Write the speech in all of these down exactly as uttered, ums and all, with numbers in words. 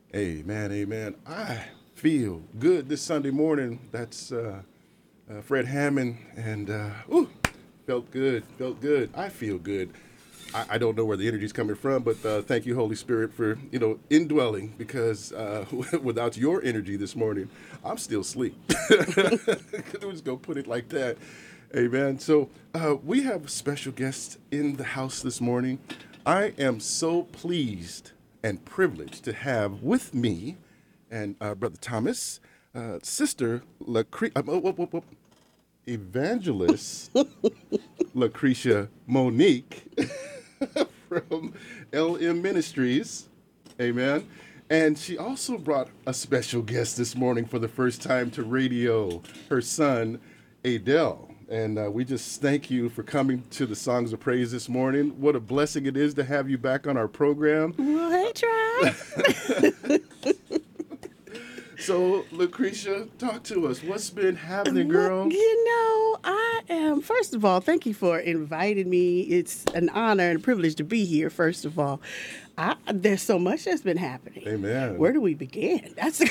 Amen, amen. I feel good this Sunday morning. That's uh, uh, Fred Hammond, and uh, ooh, felt good, felt good. I feel good. I, I don't know where the energy's coming from, but uh, thank you, Holy Spirit, for you know indwelling. Because uh, without your energy this morning, I'm still asleep. We're just gonna put it like that. Amen. So uh, we have a special guest in the house this morning. I am so pleased and privileged to have with me and uh, Brother Thomas, uh, Sister Lacre- uh, oh, oh, oh, oh, Evangelist Lucretia Monique from L M Ministries. Amen. And she also brought a special guest this morning for the first time to radio, her son, Adele. And uh, we just thank you for coming to the Songs of Praise this morning. What a blessing it is to have you back on our program. Well, hey, Tribe. So, Lucretia, talk to us. What's been happening, Well, girl? you know, I am, first of all, thank you for inviting me. It's an honor and a privilege to be here, first of all. I, there's so much that's been happening. Amen. Where do we begin? That's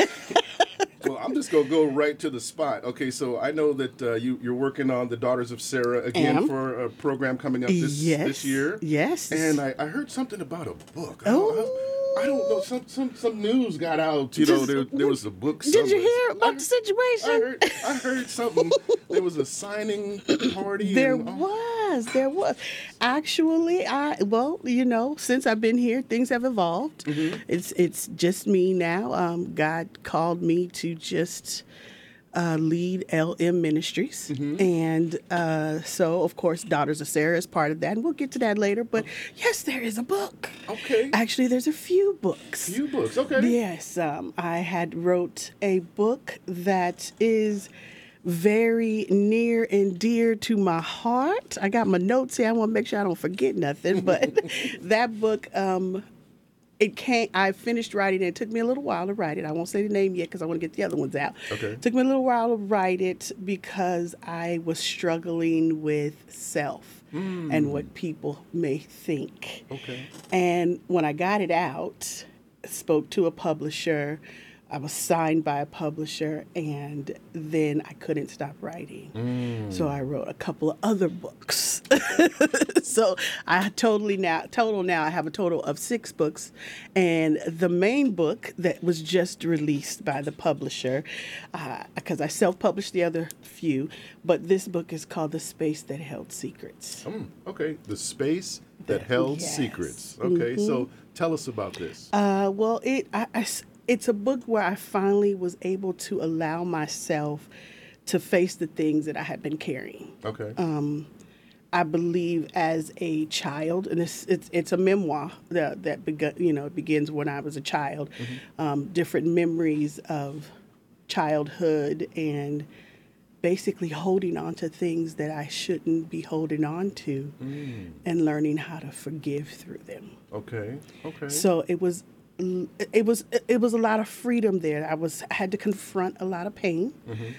Well, I'm just going to go right to the spot. Okay, so I know that uh, you, you're working on The Daughters of Sarah again Am. for a program coming up this, Yes, this year. yes. And I, I heard something about a book. I don't, Oh. I, I don't know. Some, some some news got out. You know, Just- there, there was a book Did you somewhere. hear I about heard- the situation? I heard, I heard something. There was a signing party. There and, oh, was, there was. Actually, I well, you know, since I've been here, things have evolved. Mm-hmm. It's it's just me now. Um, God called me to just uh, lead L M Ministries, Mm-hmm. and uh, so of course, Daughters of Sarah is part of that, and we'll get to that later. But yes, there is a book. Okay. Actually, there's a few books. Few books. Okay. Yes, um, I had wrote a book that is very near and dear to my heart. I got my notes here. I want to make sure I don't forget nothing. But that book, um, it came. I finished writing it. It took me a little while to write it. I won't say the name yet because I want to get the other ones out. Okay. It took me a little while to write it because I was struggling with self and what people may think. Okay. And when I got it out, spoke to a publisher. I was signed by a publisher, and then I couldn't stop writing. So I wrote a couple of other books. So I totally now, total now, I have a total of six books. And the main book that was just released by the publisher, because I self-published the other few, but this book is called The Space That Held Secrets. Mm, okay. The Space That That- Held yes. Secrets. Okay. So tell us about this. Uh, well, it I- I s- it's a book where I finally was able to allow myself to face the things that I had been carrying. Okay. I believe as a child, and it's it's, it's a memoir that that begu- you know it begins when I was a child. Um, different memories of childhood and basically holding on to things that I shouldn't be holding on to, and learning how to forgive through them. Okay. Okay. So it was it was it was a lot of freedom there. I was I had to confront a lot of pain.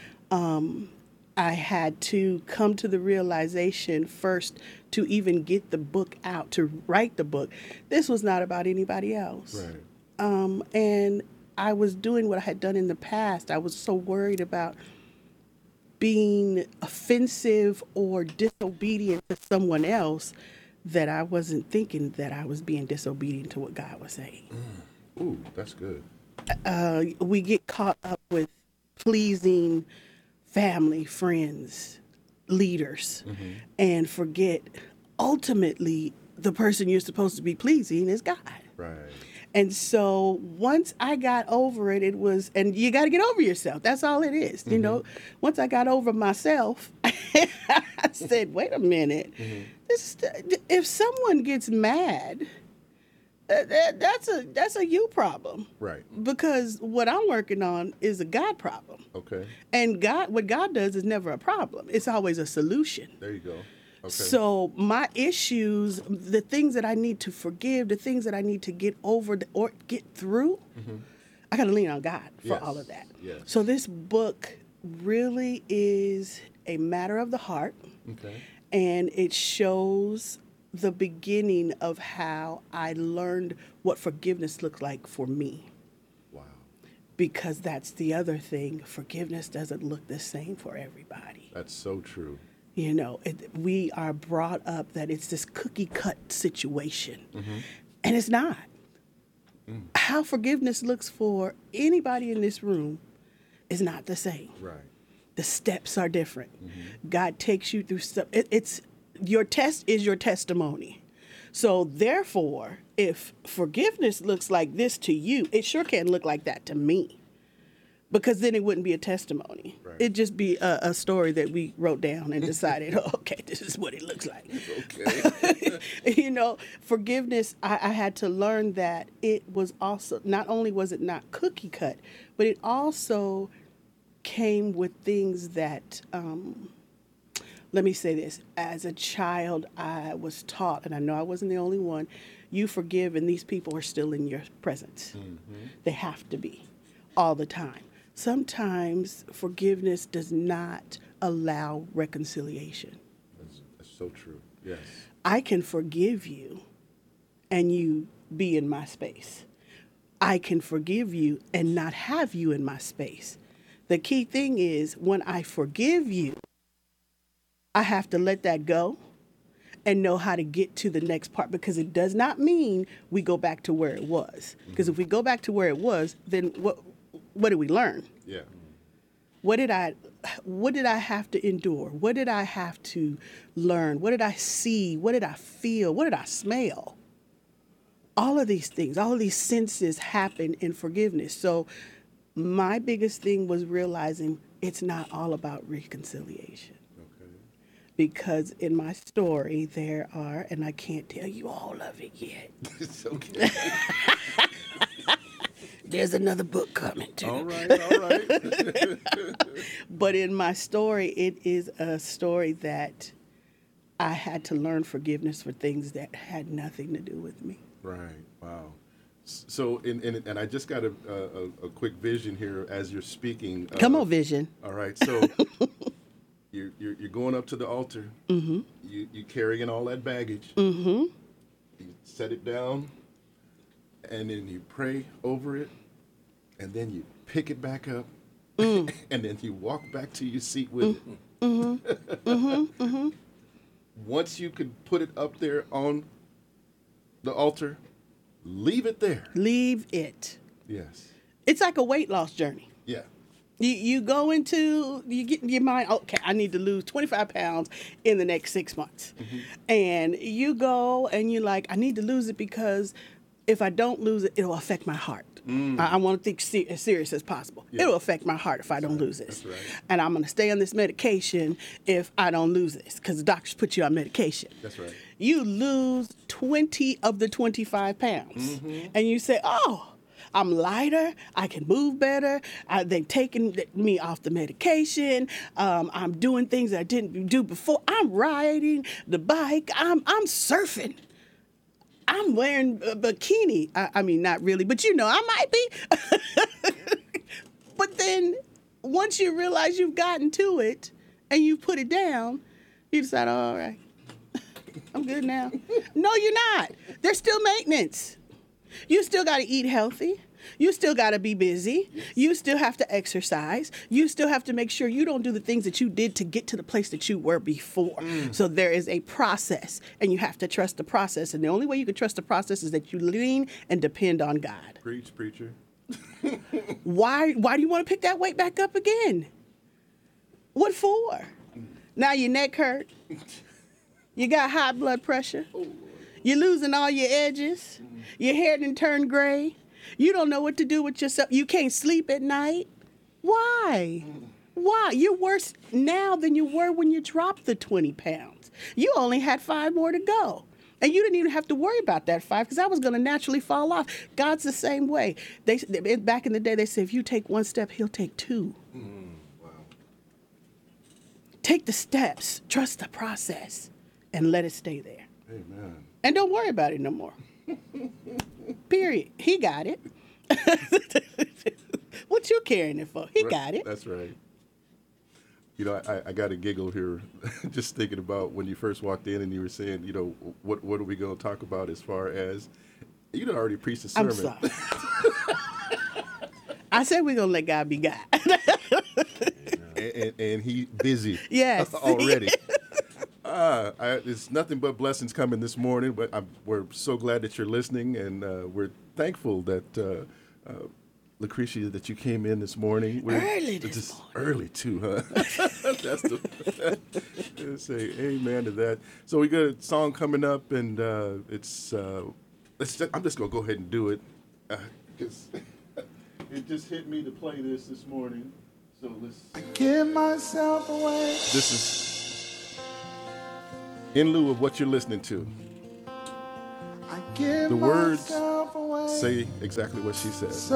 Um, I had to come to the realization first to even get the book out, to write the book. This was not about anybody else. Right. Um, and I was doing what I had done in the past. I was so worried about being offensive or disobedient to someone else that I wasn't thinking that I was being disobedient to what God was saying. Ooh, that's good. Uh, we get caught up with pleasing family, friends, leaders, and forget ultimately the person you're supposed to be pleasing is God. Right. And so once I got over it, it was, and you got to get over yourself. That's all it is. You know, once I got over myself, I said, wait a minute. This, if someone gets mad, that, that, that's a that's a you problem. Right. Because what I'm working on is a God problem. Okay. And God, what God does is never a problem. It's always a solution. There you go. Okay. So my issues, the things that I need to forgive, the things that I need to get over or get through, I got to lean on God for Yes. all of that. Yes. So this book really is a matter of the heart, Okay. and it shows the beginning of how I learned what forgiveness looked like for me. because that's the other thing. Forgiveness doesn't look the same for everybody. That's so true. You know, it, we are brought up that it's this cookie cut situation, mm-hmm. and it's not. Mm. How forgiveness looks for anybody in this room is not the same. Right. The steps are different. Mm-hmm. God takes you through stuff. It, it's your test is your testimony. So therefore, if forgiveness looks like this to you, it sure can't look like that to me. Because then it wouldn't be a testimony. Right. It'd just be a, a story that we wrote down and decided, oh, okay, this is what it looks like. Okay. You know, forgiveness, I, I had to learn that it was also, not only was it not cookie cut, but it also came with things that, um, let me say this, as a child, I was taught, and I know I wasn't the only one, you forgive and these people are still in your presence. Mm-hmm. They have to be all the time. Sometimes forgiveness does not allow reconciliation. That's, that's so true. Yes. I can forgive you and you be in my space. I can forgive you and not have you in my space. The key thing is when I forgive you, I have to let that go and know how to get to the next part, because it does not mean we go back to where it was. Because mm-hmm. if we go back to where it was, then what what did we learn? Yeah. What did I what did I have to endure? What did I have to learn? What did I see? What did I feel? What did I smell? All of these things, all of these senses happen in forgiveness. So my biggest thing was realizing it's not all about reconciliation. Because in my story, there are, and I can't tell you all of it yet. It's okay. There's another book coming, too. All right, all right. But in my story, it is a story that I had to learn forgiveness for things that had nothing to do with me. Right, wow. So, and, and, and I just got a, a, a quick vision here as you're speaking. Come uh, on, vision. All right, so... You're, you're you're going up to the altar. Mm-hmm. You you carrying all that baggage. Mm-hmm. You set it down, and then you pray over it, and then you pick it back up, mm. and then you walk back to your seat with mm-hmm. it. Mm-hmm. mm-hmm. Mm-hmm. Once you can put it up there on the altar, leave it there. Leave it. Yes. It's like a weight loss journey. Yeah. You you go into, you get in your mind, okay, I need to lose twenty-five pounds in the next six months. Mm-hmm. And you go and you're like, I need to lose it because if I don't lose it, it'll affect my heart. Mm. I, I want to think se- as serious as possible. Yeah. It'll affect my heart if I don't lose this. That's right. And I'm going to stay on this medication if I don't lose this, because the doctors put you on medication. That's right. You lose twenty of the twenty-five pounds. Mm-hmm. And you say, oh, I'm lighter. I can move better. I, they've taken me off the medication. Um, I'm doing things that I didn't do before. I'm riding the bike. I'm I'm surfing. I'm wearing a bikini. I, I mean, not really, but you know, I might be. But then once you realize you've gotten to it and you put it down, you decide, oh, all right, I'm good now. No, you're not. There's still maintenance. You still got to eat healthy. You still got to be busy. Yes. You still have to exercise. You still have to make sure you don't do the things that you did to get to the place that you were before. Mm. So there is a process, and you have to trust the process. And the only way you can trust the process is that you lean and depend on God. Preach, preacher. Why, why do you want to pick that weight back up again? What for? Now your neck hurt. You got high blood pressure. Oh. You're losing all your edges. Mm-hmm. Your hair done turned gray. You don't know what to do with yourself. You can't sleep at night. Why? Mm-hmm. Why? You're worse now than you were when you dropped the twenty pounds. You only had five more to go. And you didn't even have to worry about that five, because I was going to naturally fall off. God's the same way. They, they back in the day, they said, if you take one step, he'll take two. Mm-hmm. Wow. Take the steps. Trust the process. And let it stay there. Amen. And don't worry about it no more. Period. He got it. What you carrying it for? He right. got it. That's right. You know, I, I got a giggle here just thinking about when you first walked in and you were saying, you know, what what are we going to talk about as far as, you done already preached a sermon. I'm sorry. I said we're gonna let God be God. and, and, and he busy Yes. already. Uh, I, it's nothing but blessings coming this morning, but I'm, we're so glad that you're listening, and uh, we're thankful that uh, uh, Lucretia, that you came in this morning. We're Early this just morning. early too, huh? That's the say amen to that. So we got a song coming up, and uh, it's uh, let's. Just, I'm just gonna go ahead and do it because it just hit me to play this this morning. So let's. I give myself away. This is in lieu of what you're listening to. I give the words away. Say exactly what she says.